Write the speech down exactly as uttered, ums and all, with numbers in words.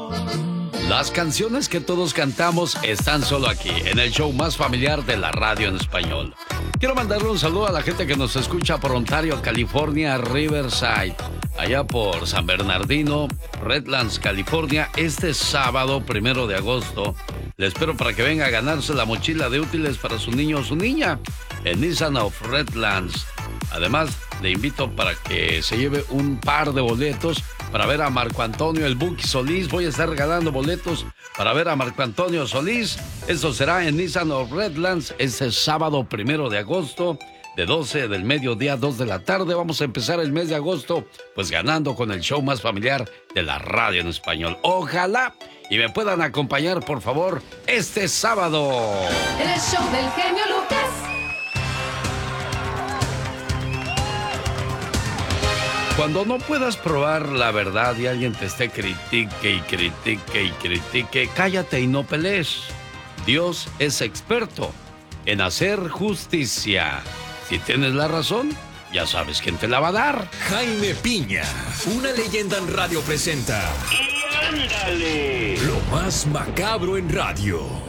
Las canciones que todos cantamos están solo aquí, en el show más familiar de la radio en español. Quiero mandarle un saludo a la gente que nos escucha por Ontario, California, Riverside, allá por San Bernardino, Redlands, California, este sábado, primero de agosto. Le espero para que venga a ganarse la mochila de útiles para su niño o su niña en Nissan of Redlands. Además, le invito para que se lleve un par de boletos para ver a Marco Antonio el Buki Solís. Voy a estar regalando boletos para ver a Marco Antonio Solís. Eso será en Nissan of Redlands este sábado primero de agosto, de doce del mediodía a dos de la tarde. Vamos a empezar el mes de agosto pues ganando con el show más familiar de la radio en español. Ojalá y me puedan acompañar, por favor, este sábado. El show del genio Lucas. Cuando no puedas probar la verdad y alguien te esté critique y critique y critique, cállate y no pelees. Dios es experto en hacer justicia. Si tienes la razón, ya sabes quién te la va a dar. Jaime Piña, una leyenda en radio presenta. ¡Y ándale! Lo más macabro en radio.